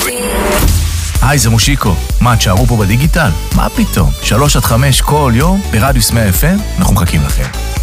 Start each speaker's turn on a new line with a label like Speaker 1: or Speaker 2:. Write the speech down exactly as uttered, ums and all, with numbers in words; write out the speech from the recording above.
Speaker 1: היי, זה מושיקו. מה, תשארו פה בדיגיטל? מה פתאום? שלוש עד חמש כל יום ברדיוס מאה אף אם, אנחנו מחכים לכם.